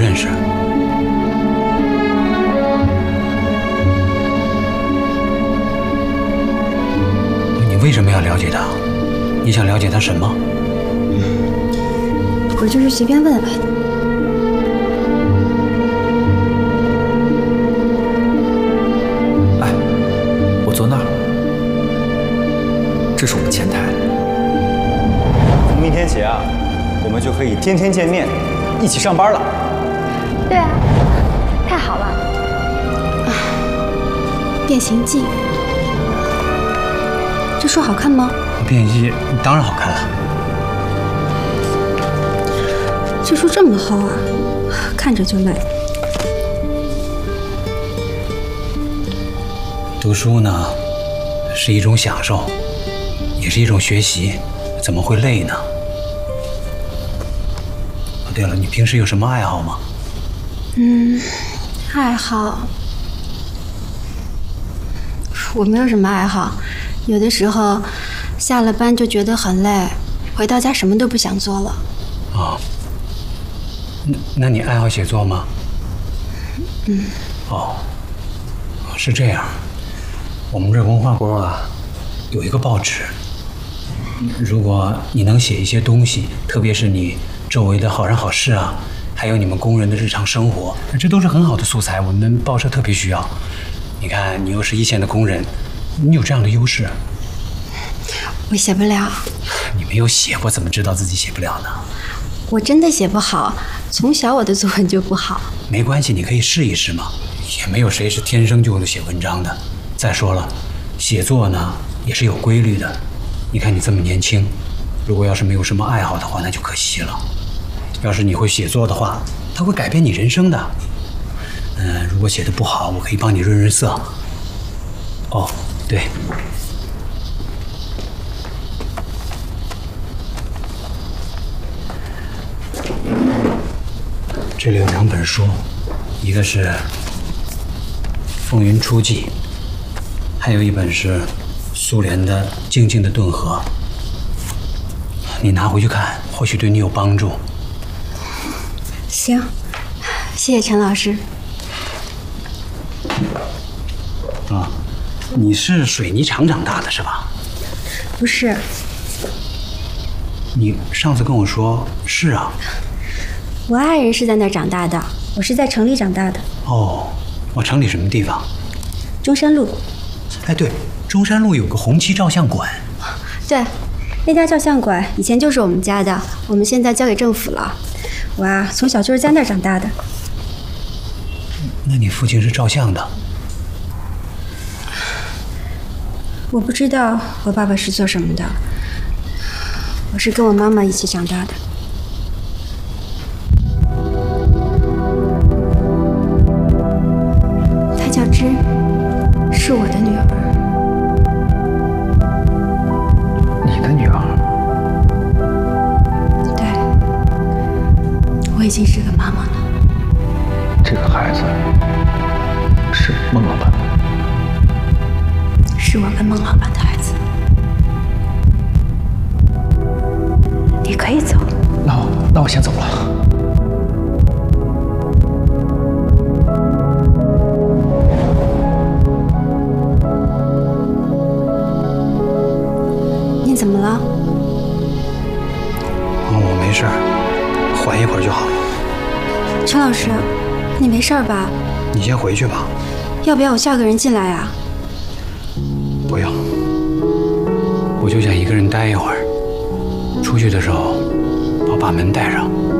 认识。你为什么要了解他？你想了解他什么？ 我就是随便问问。 哎，我坐那儿。这是我们前台。 从明天起啊，我们就可以天天见面，一起上班了。 对啊，太好了。啊，变形记，这书好看吗？ 变形记当然好看了。 这书这么厚啊，看着就累。 读书呢，是一种享受，也是一种学习，怎么会累呢？哦，对了，你平时有什么爱好吗？ 爱好，我没有什么爱好。有的时候下了班就觉得很累，回到家什么都不想做了。 哦，那你爱好写作吗？哦，是这样。我们这文化国啊，有一个报纸。如果你能写一些东西，特别是你周围的好人好事啊，还有你们工人的日常生活，这都是很好的素材，我们报社特别需要。你看，你又是一线的工人，你有这样的优势。 我写不了。 你没有写过，怎么知道自己写不了呢？ 我真的写不好，从小我的作文就不好。 没关系，你可以试一试嘛，也没有谁是天生就会写文章的。再说了，写作呢也是有规律的。你看你这么年轻，如果要是没有什么爱好的话，那就可惜了。要是你会写作的话，它会改变你人生的。如果写得不好，我可以帮你润润色。哦，对，这里有2本书，一个是《风云初记》，还有一本是苏联的《静静的顿河》。你拿回去看，或许对你有帮助。 行，谢谢陈老师。 啊，你是水泥厂长大的是吧？ 不是， 你上次跟我说是啊。 我爱人是在那儿长大的，我是在城里长大的。 哦，我城里什么地方？ 中山路。 哎，对，中山路有个红旗照相馆。 对，那家照相馆以前就是我们家的，我们现在交给政府了。我啊，从小就是在那儿长大的。 那你父亲是照相的？ 我不知道我爸爸是做什么的，我是跟我妈妈一起长大的。她叫芝，是我的女儿。 你的女儿？ 对，我已经是个妈妈了。 这个孩子是孟老板吗？ 是我跟孟老板的孩子。你可以走。 那我先走了。 你怎么了？ 我没事，缓一会儿就好了。 陈老师，你没事吧？ 你先回去吧。 要不要我叫个人进来啊？ 不用，我就想一个人待一会儿。出去的时候，我把门带上。